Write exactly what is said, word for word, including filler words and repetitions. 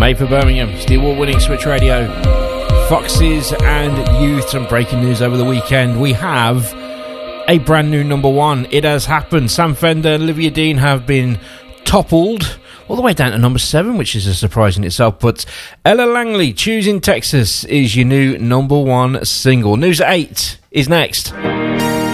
Made for Birmingham, it's the award-winning Switch Radio. Foxes and Youth. Some breaking news over the weekend. We have a brand new number one. It has happened. Sam Fender and Olivia Dean have been toppled all the way down to number seven, which is a surprise in itself. But Ella Langley, Choosing Texas, is your new number one single. News at eight is next.